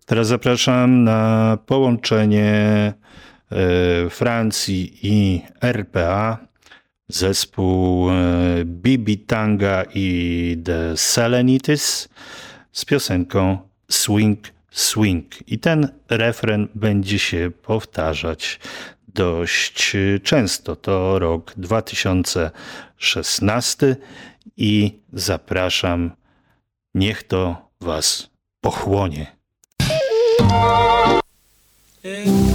Teraz zapraszam na połączenie Francji i RPA, zespół Bibi Tanga i The Selenitis z piosenką Swing Swing. I ten refren będzie się powtarzać dość często. To rok 2016 i zapraszam, niech to was pochłonie.